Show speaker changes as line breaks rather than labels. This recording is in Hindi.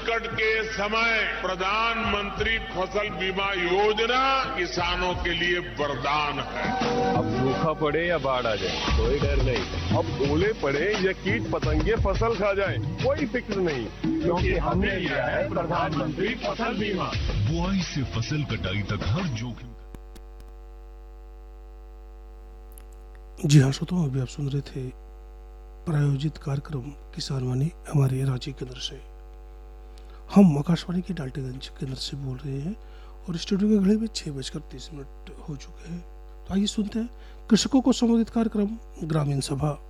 संकट के समय प्रधानमंत्री फसल बीमा योजना किसानों के लिए वरदान है।
अब सूखा पड़े या बाढ़ आ जाए कोई डर नहीं।
अब ओले पड़े या कीट पतंगे फसल खा जाए कोई फिक्र नहीं,
क्योंकि हमने लिया है प्रधानमंत्री फसल बीमा।
बुआई से फसल कटाई तक हर जोखिम।
जी हाँ श्रोताओं, अभी आप सुन रहे थे प्रायोजित कार्यक्रम किसान वाणी हमारे रांची केंद्र से। हम आकाशवाणी के डाल्टेगंज केंद्र से बोल रहे हैं और स्टूडियो के घड़ी में 6:30 हो चुके हैं। तो आइए सुनते हैं कृषकों को संबोधित कार्यक्रम ग्रामीण सभा।